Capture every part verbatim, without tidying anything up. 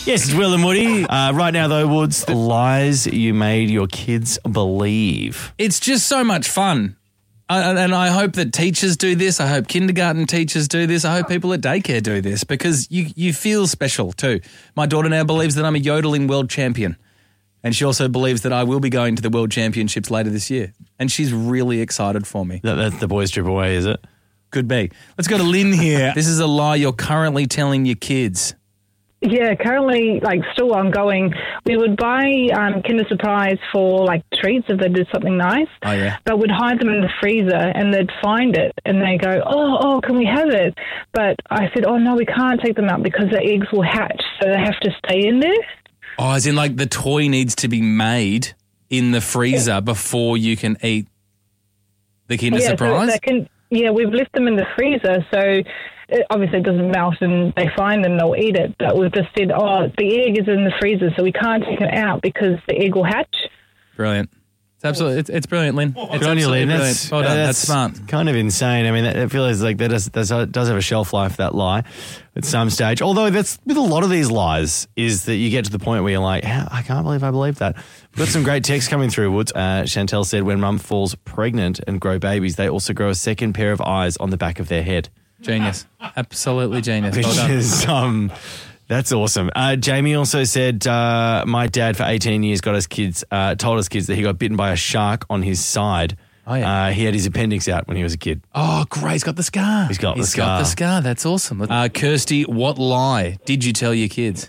Yes, it's Will and Woody. Uh, right now, though, Woods, the lies you made your kids believe. It's just so much fun. Uh, and I hope that teachers do this. I hope kindergarten teachers do this. I hope people at daycare do this because you, you feel special too. My daughter now believes that I'm a yodeling world champion. And she also believes that I will be going to the World Championships later this year. And she's really excited for me. That, that's the boys' trip away, is it? Could be. Let's go to Lynn here. This is a lie you're currently telling your kids. Yeah, currently, like, still ongoing. We would buy um, Kinder Surprise for, like, treats if they did something nice. Oh, yeah. But we'd hide them in the freezer and they'd find it and they go, oh, oh, can we have it? But I said, oh, no, we can't take them out because the eggs will hatch, so they have to stay in there. Oh, as in, like, the toy needs to be made in the freezer yeah. before you can eat the Kinder yeah, Surprise? So they can, yeah, we've left them in the freezer, so... It obviously, it doesn't melt and they find them, they'll eat it. But we've just said, oh, the egg is in the freezer, so we can't take it out because the egg will hatch. Brilliant. It's absolutely, it's, it's brilliant, Lynn. It's Good on you, Lynn. Brilliant. That's, well done. that's, that's smart. Kind of insane. I mean, that, I feel like that does, that does have a shelf life, that lie, at some stage. Although that's with a lot of these lies is that you get to the point where you're like, I can't believe I believed that. We've got some great texts coming through, Woods. Uh, Chantel said, when mum falls pregnant and grow babies, they also grow a second pair of eyes on the back of their head. Genius. Absolutely genius. Which Well done. is, um, that's awesome. Uh, Jamie also said, uh, my dad for eighteen years got us kids, uh, told us kids that he got bitten by a shark on his side. Oh, yeah. Uh, he had his appendix out when he was a kid. Oh, great. He's got the scar. He's got He's the scar. got the scar. That's awesome. Uh, Kirsty, what lie did you tell your kids?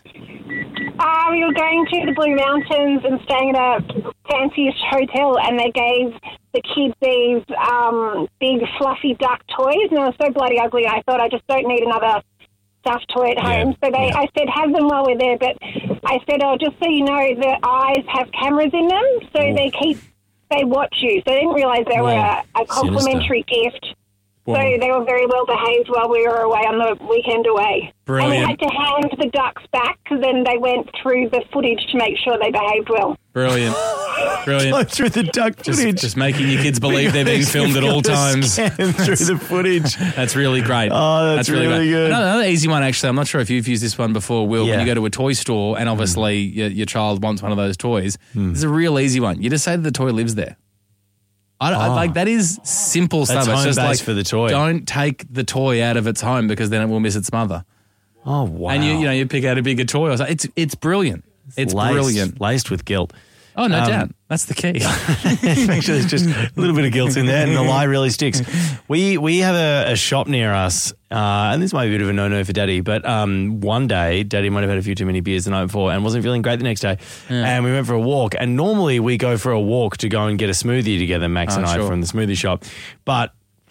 Uh, we were going to the Blue Mountains and staying at a fanciest hotel, and they gave the kids these um, big fluffy duck toys, and they were so bloody ugly. I thought I just don't need another stuffed toy at home. Yeah, so they, yeah. I said, have them while we're there. But I said, oh, just so you know, the eyes have cameras in them, so Ooh. they keep they watch you. So they didn't realise they were Yeah. a, a complimentary gift. Wow. So they were very well behaved while we were away on the weekend away. Brilliant. And we had to hand the ducks back because then they went through the footage to make sure they behaved well. Brilliant. Brilliant. Go through the duck Just, footage. just making your kids believe they're being filmed at all times. Scan through the footage. That's really great. Oh, that's really great. good. Another, another easy one, actually. I'm not sure if you've used this one before, Will. Yeah. When you go to a toy store and obviously mm. your, your child wants one of those toys, Mm. it's a real easy one. You just say that the toy lives there. I, don't, I Oh. like that is simple That's stuff. It's home just base like for the toy. Don't take the toy out of its home because then it will miss its mother. Oh, wow. And you you know you pick out a bigger toy or something. It's it's brilliant. It's laced, brilliant. Laced with guilt. Oh no Um, doubt. That's the key. Make sure there's just a little bit of guilt in there and the lie really sticks. We we have a, a shop near us, uh, and this might be a bit of a no-no for Daddy, but um, one day Daddy might have had a few too many beers the night before and wasn't feeling great the next day, Yeah. and we went for a walk. And normally we go for a walk to go and get a smoothie together, Max Oh, and I, sure. from the smoothie shop. But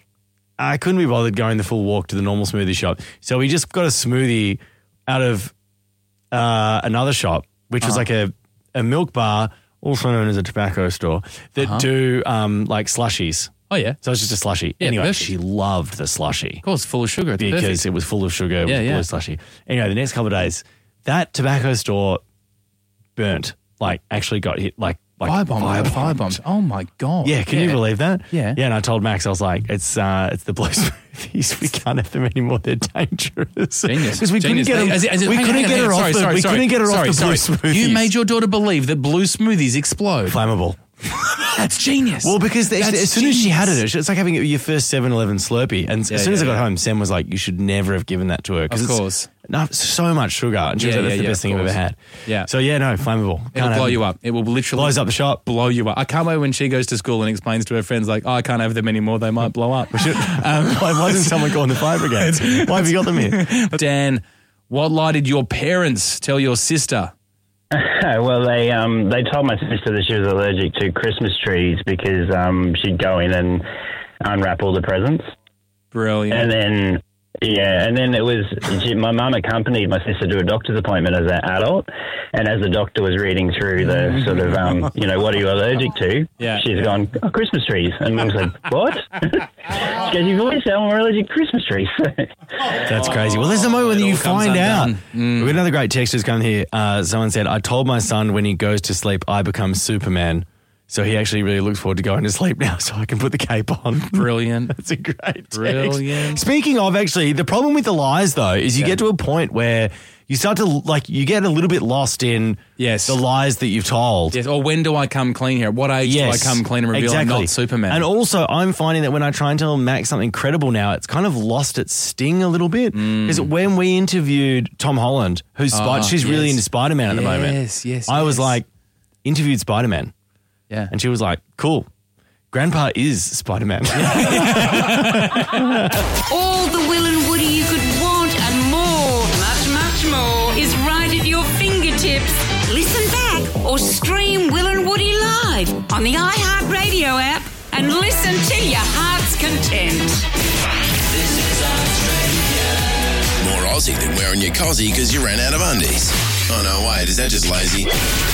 I couldn't be bothered going the full walk to the normal smoothie shop. So we just got a smoothie out of uh, another shop, which was Uh-huh. like a, a milk bar, also known as a tobacco store, that Uh-huh. do um, like slushies. Oh yeah. So it's just a slushie. Yeah, anyway, perfect. she loved the slushie Of course, full of sugar. It's because perfect. it was full of sugar. It Yeah, was yeah. blue slushie. Anyway, the next couple of days, that tobacco store burnt. Like actually got hit. Like like Firebomb, firebombed. firebombs. Oh my god. Yeah, can you believe that? Yeah. Yeah, and I told Max, I was like, it's uh, it's the blue smoothies. We can't have them anymore. They're dangerous. Genius. Because we Genius. couldn't get her, As it- as it- we hang on, couldn't hang on, get hang her on. off Sorry, the, sorry, we sorry. couldn't get her Sorry, off the blue sorry. smoothies. You made your daughter believe that blue smoothies explode. Flammable. That's genius. Well, because they, That's as soon as she had genius. it, it's like having your first seven eleven Slurpee. And Yeah, as soon as yeah, I got yeah. home, Sam was like, you should never have given that to her. 'cause Of it's- course. No, so much sugar. And she was Yeah, like, that's yeah, the yeah, best of thing I've ever course. had. Yeah. So, yeah, no, flammable. It'll Can't blow have you them. up. It will literally Blows up the shop. blow you up. I can't wait when she goes to school and explains to her friends like, oh, I can't have them anymore. They might blow up. Um, why, why isn't someone calling the fire brigade? Why have you got them here? Dan, what lie did your parents tell your sister? Well, they um, they told my sister that she was allergic to Christmas trees because um, she'd go in and unwrap all the presents. Brilliant. And then, yeah, and then it was, she, my mum accompanied my sister to a doctor's appointment as an adult. And as the doctor was reading through the sort of, um, you know, what are you allergic to? Yeah. She's gone, oh, Christmas trees. And Mum's like, what? She goes, you've always said I'm allergic to Christmas trees. That's crazy. Well, there's a moment when It you all comes find out. undone. Mm. We've got another great text who's come here. Uh, someone said, I told my son when he goes to sleep, I become Superman. So he actually really looks forward to going to sleep now so I can put the cape on. Brilliant. That's a great text. Brilliant. Speaking of, actually, the problem with the lies, though, is you Yeah. get to a point where you start to, like, you get a little bit lost in Yes. the lies that you've told. Yes. Or when do I come clean here? At what age Yes, do I come clean and reveal exactly. I'm not Superman? And also, I'm finding that when I try and tell Max something credible now, it's kind of lost its sting a little bit. Because when we interviewed Tom Holland, who's Spy- Oh, she's really yes. into Spider-Man at the moment. Yes, yes, I was yes. like, interviewed Spider-Man. yeah. And she was like, cool. Grandpa is Spider-Man. All the Will and Woody you could want and more, much, much more, is right at your fingertips. Listen back or stream Will and Woody live on the iHeartRadio app and listen to your heart's content. More Aussie than wearing your cozzy because you ran out of undies. Oh no, wait, is that just lazy?